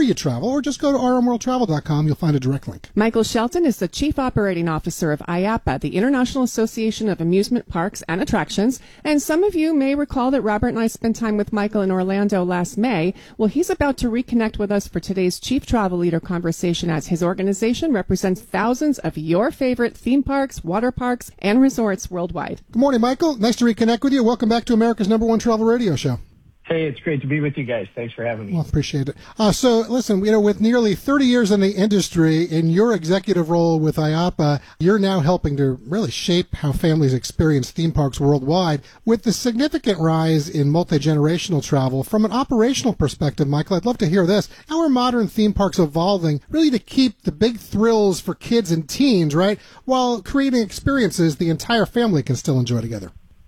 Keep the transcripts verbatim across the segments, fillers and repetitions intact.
you travel, or just go to r m world travel dot com. You'll find a direct link. Michael Shelton is the Chief Operating Officer of I A P A, the International Association of Amusement Parks and Attractions. And some of you may recall that Robert and I spent time with Michael in Orlando last May. Well, he's about to reconnect with us for today's Chief Travel Leader conversation, as his organization represents thousands of your favorite theme parks, water parks, and resorts worldwide. Good morning, Michael. Nice to reconnect with you. Welcome back to America's number one travel radio show. Hey, it's great to be with you guys. Thanks for having me. Well, appreciate it. Uh, so, listen, you know, with nearly thirty years in the industry, in your executive role with I A P A, you're now helping to really shape how families experience theme parks worldwide. With the significant rise in multi-generational travel, from an operational perspective, Michael, I'd love to hear this. How are modern theme parks evolving really to keep the big thrills for kids and teens, right, while creating experiences the entire family can still enjoy together?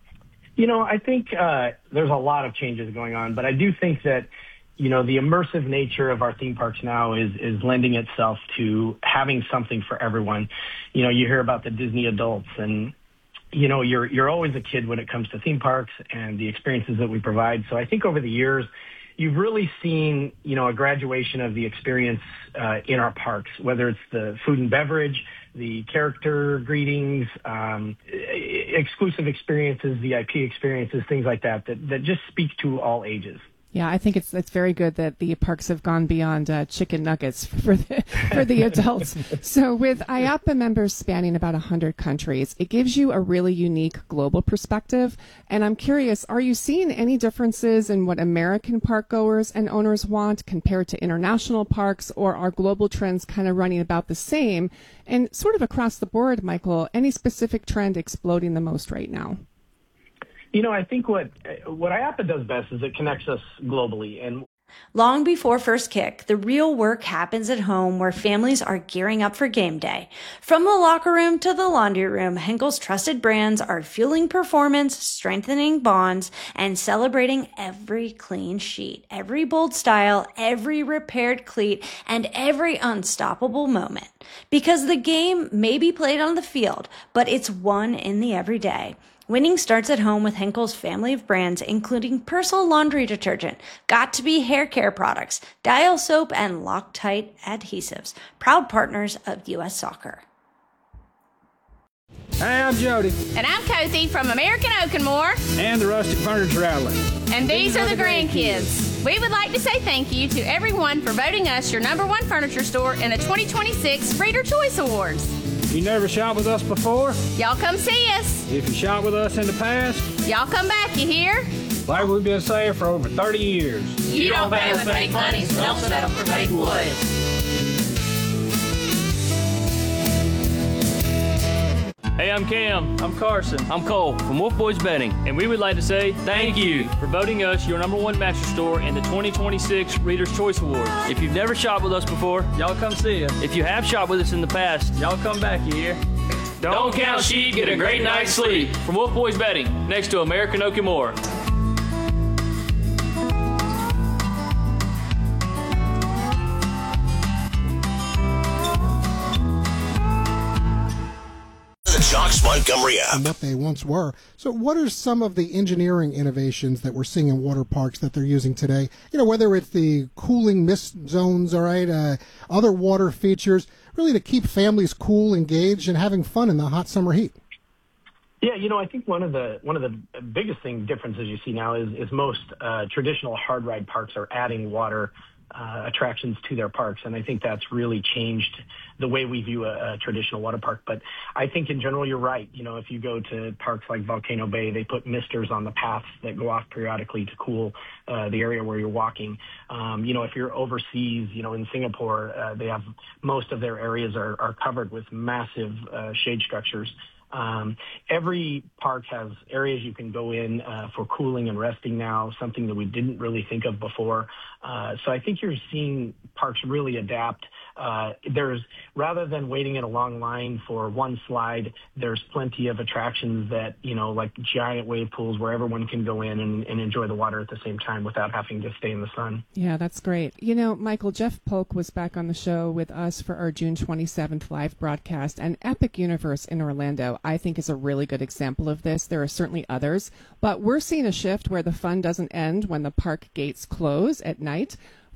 You know, I think uh, there's a lot of changes going on, but I do think that, you know, the immersive nature of our theme parks now is is lending itself to having something for everyone. You know, you hear about the Disney adults, and, you know, you're you're always a kid when it comes to theme parks and the experiences that we provide. So I think over the years, you've really seen, you know, a graduation of the experience uh, in our parks, whether it's the food and beverage, the character greetings, um, exclusive experiences, V I P experiences, things like that, that, that just speak to all ages. Yeah, I think it's it's very good that the parks have gone beyond uh, chicken nuggets for the, for the adults. So with I A P A members spanning about one hundred countries, it gives you a really unique global perspective. And I'm curious, are you seeing any differences in what American park goers and owners want compared to international parks, or are global trends kind of running about the same? And sort of across the board, Michael, any specific trend exploding the most right now? You know, I think what what I A P A does best is it connects us globally. And long before first kick, the real work happens at home, where families are gearing up for game day. From the locker room to the laundry room, Henkel's trusted brands are fueling performance, strengthening bonds, and celebrating every clean sheet, every bold style, every repaired cleat, and every unstoppable moment. Because the game may be played on the field, but it's won in the everyday. Winning starts at home with Henkel's family of brands, including Persil laundry detergent, Got2b hair care products, Dial soap, and Loctite adhesives, proud partners of U S Soccer. Hey, I'm Jody. And I'm Kathy from American Oakenmore. And the Rustic Furniture Outlet. And these, these are, are the grandkids. grandkids. We would like to say thank you to everyone for voting us your number one furniture store in the twenty twenty-six Reader Choice Awards. You never shopped with us before? Y'all come see us. If you shopped with us in the past? Y'all come back, you hear? Like we've been saying for over thirty years. You, you don't pay with fake money, so don't settle for fake wood. Hey, I'm Cam. I'm Carson. I'm Cole from Wolf Boys Bedding, and we would like to say thank you for voting us your number one mattress store in the twenty twenty-six Reader's Choice Awards. If you've never shopped with us before, y'all come see us. If you have shopped with us in the past, y'all come back, you hear? Don't, Don't count sheep, get a great night's sleep. From Wolf Boys Bedding, next to American Oakenmore. Jocks Montgomery app. And what they once were. So what are some of the engineering innovations that we're seeing in water parks that they're using today? You know, whether it's the cooling mist zones, all right, uh, other water features, really to keep families cool, engaged, and having fun in the hot summer heat. Yeah, you know, I think one of the one of the biggest thing differences you see now is is most uh, traditional hard ride parks are adding water uh, attractions to their parks, and I think that's really changed the way we view a, a traditional water park. But I think in general, you're right. You know, if you go to parks like Volcano Bay, they put misters on the paths that go off periodically to cool uh, the area where you're walking. Um, you know, if you're overseas, you know, in Singapore, uh, they have most of their areas are, are covered with massive uh, shade structures. Um, every park has areas you can go in uh, for cooling and resting now, something that we didn't really think of before. Uh, so I think you're seeing parks really adapt. Uh, there's, rather than waiting in a long line for one slide, there's plenty of attractions that, you know, like giant wave pools where everyone can go in and, and enjoy the water at the same time without having to stay in the sun. Yeah, that's great. You know, Michael, Jeff Polk was back on the show with us for our June twenty-seventh live broadcast, and Epic Universe in Orlando, I think, is a really good example of this. There are certainly others, but we're seeing a shift where the fun doesn't end when the park gates close at night.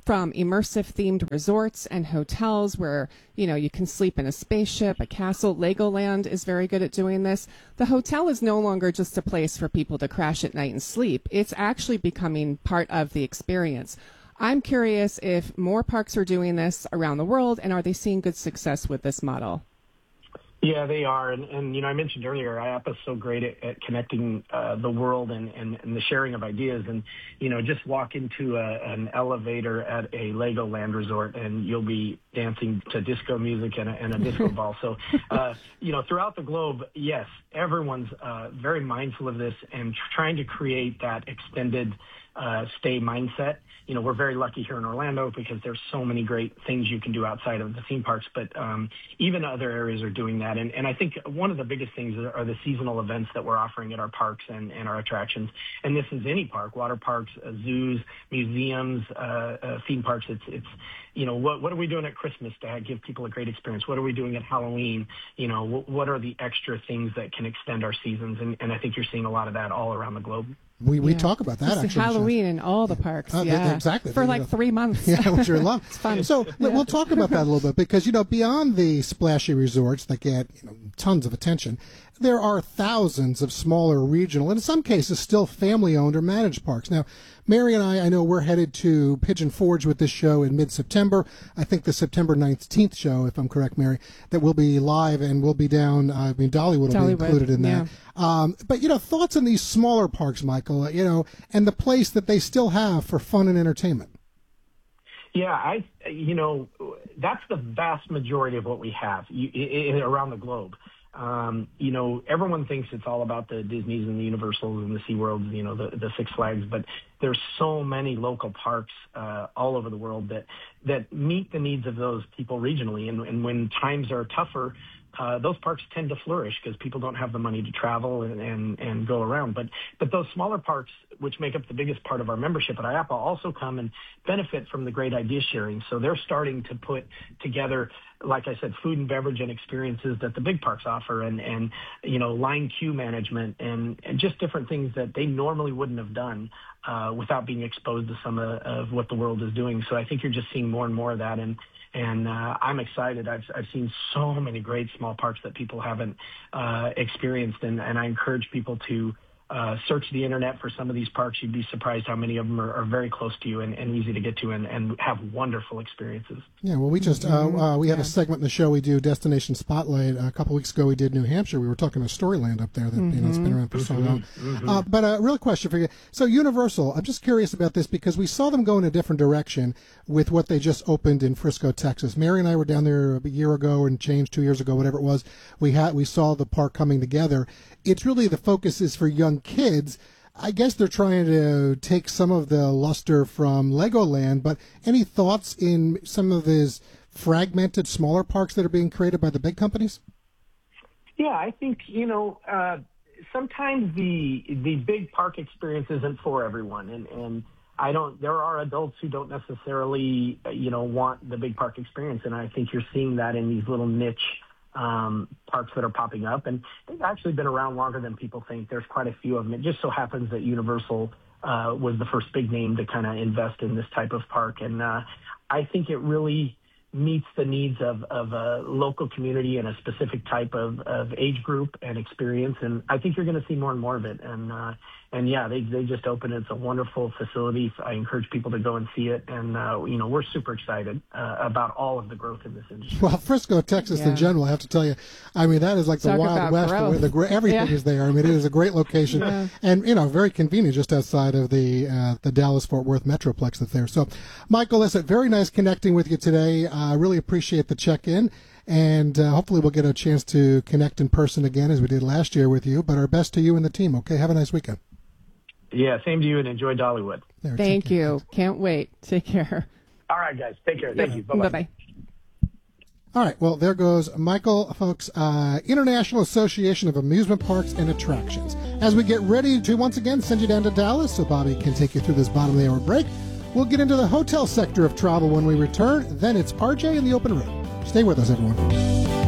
from immersive themed resorts and hotels where, you know, you can sleep in a spaceship, a castle. Legoland is very good at doing this. The hotel is no longer just a place for people to crash at night and sleep. It's actually becoming part of the experience. I'm curious if more parks are doing this around the world, and are they seeing good success with this model? Yeah, they are. And, and you know, I mentioned earlier, I A P A is so great at, at connecting uh, the world and, and, and the sharing of ideas. And, you know, just walk into a, an elevator at a Legoland resort and you'll be dancing to disco music and a, and a disco ball. So, uh, you know, throughout the globe, yes, everyone's uh, very mindful of this and trying to create that extended uh, stay mindset. You know, we're very lucky here in Orlando because there's so many great things you can do outside of the theme parks, but um, even other areas are doing that. And, and I think one of the biggest things are the seasonal events that we're offering at our parks and, and our attractions. And this is any park, water parks, uh, zoos, museums, uh, uh, theme parks. It's, it's, you know, what, what are we doing at Christmas to give people a great experience? What are we doing at Halloween? You know, what, what are the extra things that can extend our seasons? And, and I think you're seeing a lot of that all around the globe. We we yeah. talk about that, it's actually. Halloween in all the parks, uh, yeah. Exactly. For like three months. Yeah, which are long. It's fun. So yeah. we'll talk about that a little bit because, you know, beyond the splashy resorts that get, you know, tons of attention, there are thousands of smaller regional, and in some cases still family-owned or managed parks. Now, Mary and I, I know we're headed to Pigeon Forge with this show in mid-September. I think the September nineteenth show, if I'm correct, Mary, that will be live and we'll be down, uh, I mean, Dollywood will Dollywood, be included in yeah. that. Um, but, you know, thoughts on these smaller parks, Michael, you know, and the place that they still have for fun and entertainment? Yeah, I, you know, that's the vast majority of what we have you, I, I, around the globe. Um, you know, everyone thinks it's all about the Disneys and the Universals and the SeaWorlds, you know, the, the Six Flags, but there's so many local parks uh, all over the world that that meet the needs of those people regionally. And, and when times are tougher, uh, those parks tend to flourish because people don't have the money to travel and, and, and go around. But but those smaller parks, which make up the biggest part of our membership at I A P A, also come and benefit from the great idea sharing. So they're starting to put together, like I said, food and beverage and experiences that the big parks offer, and, and you know, line queue management and, and just different things that they normally wouldn't have done uh, without being exposed to some of, of what the world is doing. So I think you're just seeing more and more of that, and and uh, I'm excited. I've I've seen so many great small parks that people haven't uh, experienced, and, and I encourage people to Uh, search the internet for some of these parks. You'd be surprised how many of them are, are very close to you and, and easy to get to and, and have wonderful experiences. Yeah, well, we just, uh, uh, we had a segment in the show we do, Destination Spotlight. A couple weeks ago we did New Hampshire. We were talking about Storyland up there that, mm-hmm. you know, it's been around for so long. Mm-hmm. Uh, but a uh, real question for you. So Universal, I'm just curious about this because we saw them go in a different direction with what they just opened in Frisco, Texas. Mary and I were down there a year ago and changed two years ago, whatever it was. We had, we saw the park coming together. It's really the focus is for young kids. I guess they're trying to take some of the luster from Legoland, but any thoughts in some of these fragmented smaller parks that are being created by the big companies? Yeah, I think, you know, uh, sometimes the the big park experience isn't for everyone. And, and I don't, there are adults who don't necessarily, you know, want the big park experience. And I think you're seeing that in these little niche um, parks that are popping up. And they've actually been around longer than people think. There's quite a few of them. It just so happens that Universal uh, was the first big name to kind of invest in this type of park. And uh, I think it really meets the needs of, of a local community and a specific type of, of age group and experience. And I think you're going to see more and more of it. And, uh, and yeah, they, they just opened. It's a wonderful facility. I encourage people to go and see it. And, uh, you know, we're super excited uh, about all of the growth in this industry. Well, Frisco, Texas yeah. in general, I have to tell you, I mean, that is like the Talk Wild West growth. where the, everything yeah. is there. I mean, it is a great location yeah. and, you know, very convenient just outside of the, uh, the Dallas-Fort Worth Metroplex that's there. So, Michael, listen, very nice connecting with you today. I uh, really appreciate the check-in. And uh, hopefully we'll get a chance to connect in person again as we did last year with you. But our best to you and the team, okay? Have a nice weekend. Yeah, same to you, and enjoy Dollywood. There, Thank you. Can't wait. Take care. All right, guys. Take care. Thank you. Bye-bye. Bye-bye. All right, well, there goes Michael, folks, uh, International Association of Amusement Parks and Attractions. As we get ready to once again send you down to Dallas so Bobby can take you through this bottom of the hour break, we'll get into the hotel sector of travel when we return. Then it's R J in the open room. Stay with us, everyone.